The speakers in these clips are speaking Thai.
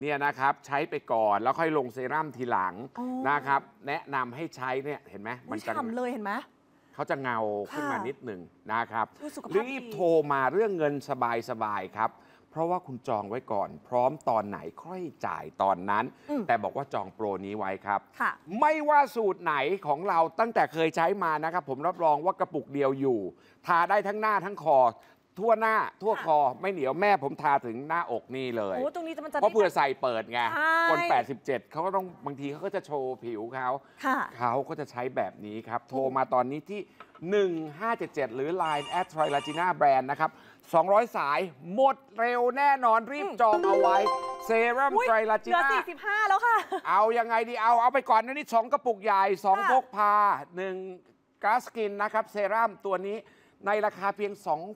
เนี่ยนะครับใช้ไปก่อนแล้วค่อยลงเซรั่มทีหลังนะครับแนะนำให้ใช้เนี่ยเห็นไหมมันจะฉ่ำเลยเห็นไหมเขาจะเงาขึ้นมานิดหนึ่งนะครับรีบโทรมาเรื่องเงินสบายๆครับเพราะว่าคุณจองไว้ก่อนพร้อมตอนไหนค่อยจ่ายตอนนั้นแต่บอกว่าจองโปรนี้ไว้ครับไม่ว่าสูตรไหนของเราตั้งแต่เคยใช้มานะครับผมรับรองว่ากระปุกเดียวอยู่ทาได้ทั้งหน้าทั้งคอทั่วหน้าทั่วคอไม่เหนียวแม่ผมทาถึงหน้าอกนี่เลยตรงนี้มันจะเพราะเผื่อใส่เปิดไงคน87เขาก็ต้องบางทีเขาก็จะโชว์ผิวเขาก็จะใช้แบบนี้ครับโทรมาตอนนี้ที่1577หรือ Line @Trilagina Brand นะครับ200 สายหมดเร็วแน่นอนรีบจองเอาไว้เซรั่ม Trilagina เหลือ45แล้วค่ะเอายังไงดีเอาไปก่อนนะนี่2กระปุกใหญ่2พกพา1 Glass Skin นะครับเซรั่มตัวนี้ในราคาเพียง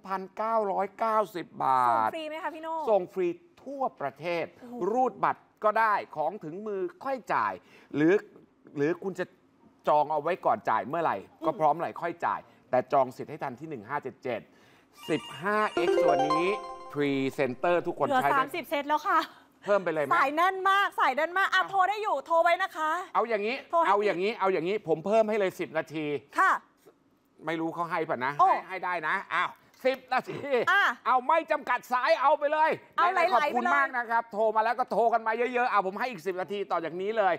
2,990 บาทส่งฟรีไหมคะพี่โน่ส่งฟรีทั่วประเทศรูดบัตรก็ได้ของถึงมือค่อยจ่ายหรือคุณจะจองเอาไว้ก่อนจ่ายเมื่อไหร่ก็พร้อมเมื่อไหร่ค่อยจ่ายแต่จองสิทธิ์ให้ทันที่1577 15x ตัวนี้พรีเซนเตอร์ทุกคนใช้ได้ 30 เซตแล้วค่ะเพิ่มไปเลยไหมสายแน่นมากโทรได้อยู่โทรไว้นะคะเอาอย่างนี้ผมเพิ่มให้เลย10 นาทีค่ะไม่รู้เขาให้ป่ะนะให้ได้นะอ้าว10 นาทีเอาไม่จำกัดสายเอาไปเลยขอบคุณมากนะครับโทรมาแล้วก็โทรกันมาเยอะๆผมให้อีก10 นาทีต่อจากนี้เลย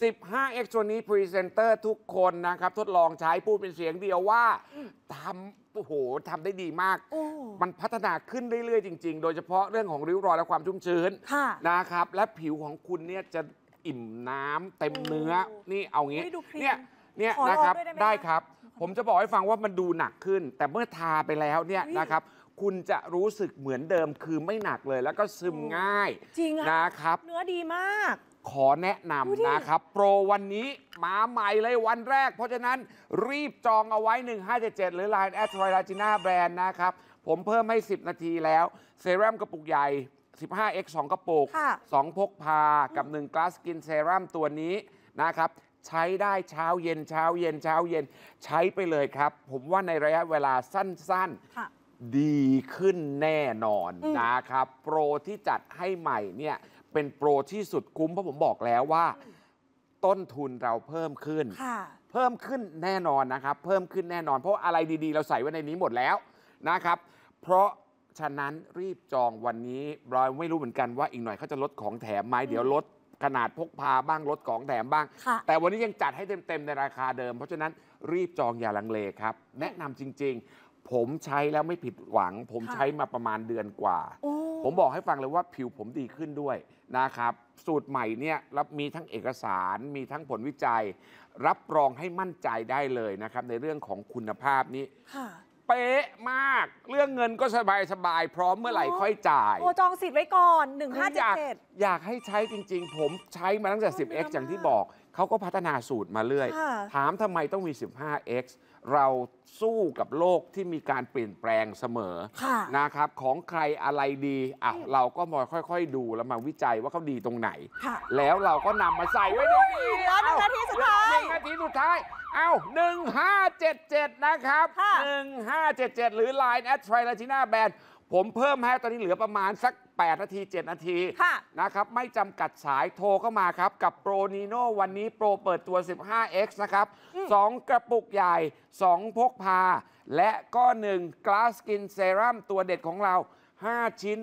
15x ตัวนี้พรีเซนเตอร์ทุกคนนะครับทดลองใช้พูดเป็นเสียงเดียวว่าทำได้ดีมากมันพัฒนาขึ้นเรื่อยๆจริงๆโดยเฉพาะเรื่องของริ้วรอยและความชุ่มชื้นนะครับและผิวของคุณเนี่ยจะอิ่มน้ำเต็มเนื้อนี่เอางี้เนี่ยนะครับได้ครับผมจะบอกให้ฟังว่ามันดูหนักขึ้นแต่เมื่อทาไปแล้วเนี่ยนะครับคุณจะรู้สึกเหมือนเดิมคือไม่หนักเลยแล้วก็ซึมง่ายจริงนะครับเนื้อดีมากขอแนะนำนะครับโปรวันนี้มาใหม่เลยวันแรกเพราะฉะนั้นรีบจองเอาไว้1577หรือ Line @Trilagina Brand นะครับผมเพิ่มให้10 นาทีแล้วเซรั่มกระปุกใหญ่ 15x 2 กระปุก2พกพากับ1 Glass Skin Serum ตัวนี้นะครับใช้ได้เช้าเย็นใช้ไปเลยครับผมว่าในระยะเวลาสั้นๆดีขึ้นแน่นอนนะครับโปรที่จัดให้ใหม่เนี่ยเป็นโปรที่สุดคุ้มเพราะผมบอกแล้วว่าต้นทุนเราเพิ่มขึ้นแน่นอนนะครับเพิ่มขึ้นแน่นอนเพราะอะไรดีๆเราใส่ไว้ในนี้หมดแล้วนะครับเพราะฉะนั้นรีบจองวันนี้เราไม่รู้เหมือนกันว่าอีกหน่อยเขาจะลดของแถมไหมเดี๋ยวลดขนาดพกพาบ้างลดของแถมบ้างแต่วันนี้ยังจัดให้เต็มในราคาเดิมเพราะฉะนั้นรีบจองอย่าลังเลครับแนะนำจริงๆผมใช้แล้วไม่ผิดหวังผมใช้มาประมาณเดือนกว่าผมบอกให้ฟังเลยว่าผิวผมดีขึ้นด้วยนะครับสูตรใหม่เนี่ยรับมีทั้งเอกสารมีทั้งผลวิจัยรับรองให้มั่นใจได้เลยนะครับในเรื่องของคุณภาพนี้เป๊ะมากเรื่องเงินก็สบายพร้อมเมื่อไหร่ค่อยจ่ายจองสิทธิ์ไว้ก่อน1577 อยากให้ใช้จริงๆผมใช้มาตั้งแต่ 10x อย่างที่บอกเขาก็พัฒนาสูตรมาเรื่อยถามทำไมต้องมี 15x เราสู้กับโลกที่มีการเปลี่ยนแปลงเสมอนะครับของใครอะไรดีเราก็มาค่อยๆดูแล้วมาวิจัยว่าเขาดีตรงไหนแล้วเราก็นำมาใส่ไว้ในนี้ 1 นาทีสุดท้าย 1577นะครับ1577หรือ Line @Trilagina Brand ผมเพิ่มให้ตอนนี้เหลือประมาณสัก8 นาที7 นาทีนะครับไม่จำกัดสายโทรเข้ามาครับกับโปรนีโน่วันนี้โปรเปิดตัว 15x นะครับ2 กระปุกใหญ่2 พกพาและก็1 Glass Skin Serum ตัวเด็ดของเรา5 ชิ้น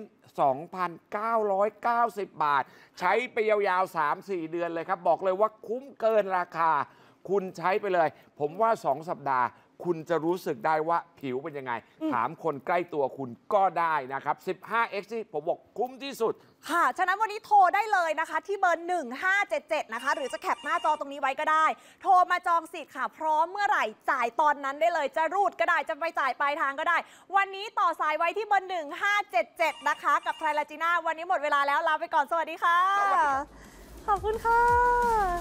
2,990 บาทใช้ไปยาวๆ 3-4 เดือนเลยครับบอกเลยว่าคุ้มเกินราคาคุณใช้ไปเลยผมว่า2 สัปดาห์คุณจะรู้สึกได้ว่าผิวเป็นยังไงถามคนใกล้ตัวคุณก็ได้นะครับ 15x ที่ผมบอกคุ้มที่สุดค่ะฉะนั้นวันนี้โทรได้เลยนะคะที่เบอร์1577นะคะหรือจะแคปหน้าจอตรงนี้ไว้ก็ได้โทรมาจองสิทธิ์ค่ะพร้อมเมื่อไหร่จ่ายตอนนั้นได้เลยจะรูดก็ได้จะไปจ่ายปลายทางก็ได้วันนี้ต่อสายไว้ที่เบอร์1577นะคะกับTrilaginaวันนี้หมดเวลาแล้วลาไปก่อนสวัสดีค่ะขอบคุณค่ะ